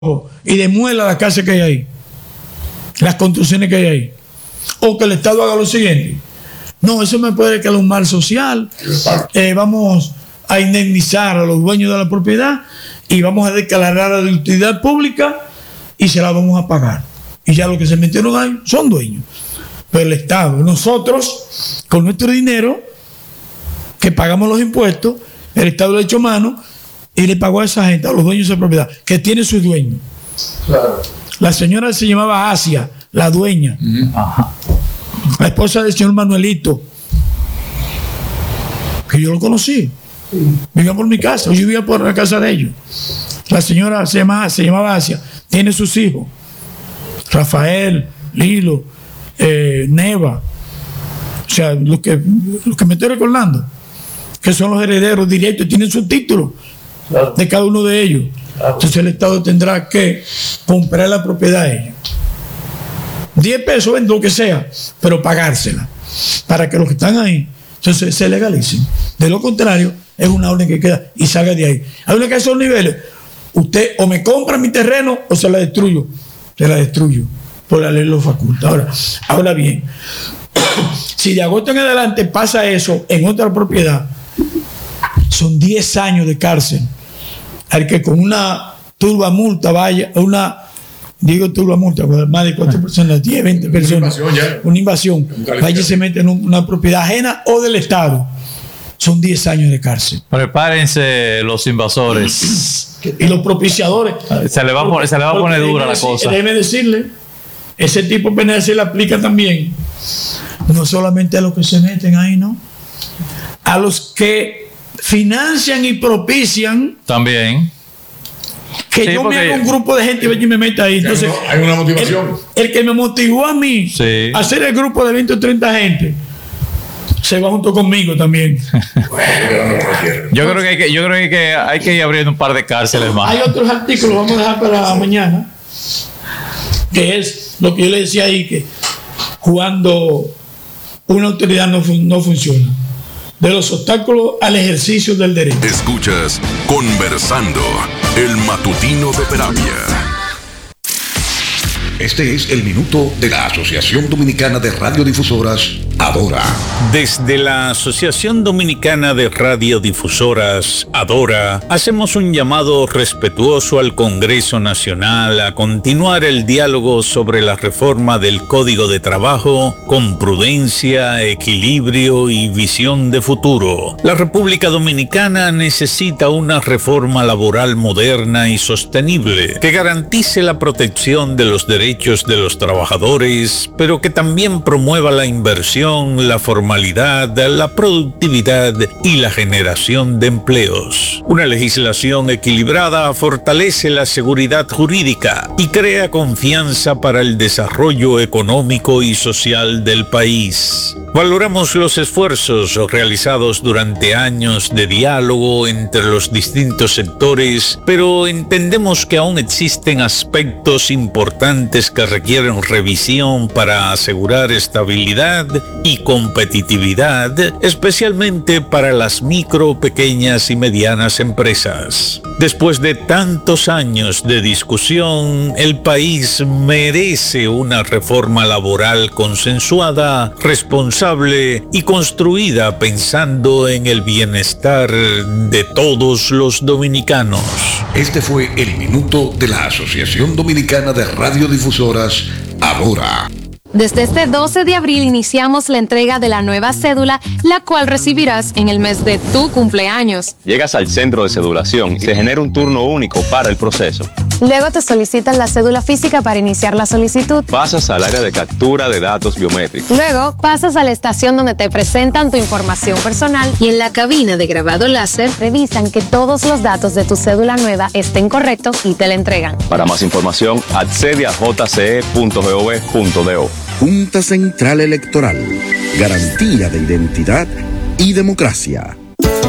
y demuela la casa que hay ahí, las construcciones que hay ahí, o que el Estado haga lo siguiente: no, eso me puede quedar un mal social, vamos a indemnizar a los dueños de la propiedad y vamos a declarar de utilidad pública y se la vamos a pagar, y ya los que se metieron ahí son dueños. Pero el Estado, nosotros con nuestro dinero que pagamos los impuestos, el Estado le ha hecho mano y le pagó a esa gente, a los dueños de esa propiedad, que tiene sus dueños. Claro. La señora se llamaba Asia, la dueña. Ajá. La esposa del señor Manuelito, que yo lo conocí. Vivía por mi casa, yo vivía por la casa de ellos. La señora se llamaba Asia, tiene sus hijos: Rafael, Lilo, Neva. O sea, los que me estoy recordando, que son los herederos directos, tienen sus títulos, claro, de cada uno de ellos. Claro. Entonces el Estado tendrá que comprar la propiedad a ellos. 10 pesos, lo que sea, pero pagársela, para que los que están ahí entonces se legalicen. De lo contrario, es una orden que queda y salga de ahí. Hay una que hay esos niveles: usted o me compra mi terreno o se la destruyo. Se la destruyo, por la ley lo faculta. Ahora bien, si de agosto en adelante pasa eso en otra propiedad, son 10 años de cárcel al que con una turbamulta vaya, turbamulta, más de 4 personas, 10, 20 personas, una invasión, vaya y se mete en una propiedad ajena o del Estado, son 10 años de cárcel. Prepárense los invasores. Y los propiciadores. Se le va a poner dura la cosa. Déjeme decirle, ese tipo de pena se le aplica también, no solamente a los que se meten ahí, ¿no? A los que financian y propician también. Que sí, yo me haga un grupo de gente y me meta ahí. Entonces, hay una motivación. El que me motivó a mí a hacer el grupo de 20 o 30 gente se va junto conmigo también. Yo creo que hay que ir abriendo un par de cárceles más. Hay otros artículos, vamos a dejar para mañana, que es lo que yo le decía ahí, que cuando una autoridad no funciona, de los obstáculos al ejercicio del derecho. Escuchas Conversando, el matutino de Peravia. Este es el minuto de la Asociación Dominicana de Radiodifusoras, ADORA. Desde la Asociación Dominicana de Radiodifusoras, ADORA, hacemos un llamado respetuoso al Congreso Nacional a continuar el diálogo sobre la reforma del Código de Trabajo con prudencia, equilibrio y visión de futuro. La República Dominicana necesita una reforma laboral moderna y sostenible que garantice la protección de los derechos de los trabajadores, pero que también promueva la inversión, la formalidad, la productividad y la generación de empleos. Una legislación equilibrada fortalece la seguridad jurídica y crea confianza para el desarrollo económico y social del país. Valoramos los esfuerzos realizados durante años de diálogo entre los distintos sectores, pero entendemos que aún existen aspectos importantes que requieren revisión para asegurar estabilidad y competitividad, especialmente para las micro, pequeñas y medianas empresas. Después de tantos años de discusión, el país merece una reforma laboral consensuada, responsable y construida pensando en el bienestar de todos los dominicanos. Este fue el minuto de la Asociación Dominicana de Radiodifusoras, ADORA. Desde este 12 de abril iniciamos la entrega de la nueva cédula, la cual recibirás en el mes de tu cumpleaños. Llegas al centro de cedulación y se genera un turno único para el proceso. Luego te solicitan la cédula física para iniciar la solicitud. Pasas al área de captura de datos biométricos. Luego pasas a la estación donde te presentan tu información personal y en la cabina de grabado láser revisan que todos los datos de tu cédula nueva estén correctos y te la entregan. Para más información, accede a jce.gov.do. Junta Central Electoral. Garantía de identidad y democracia.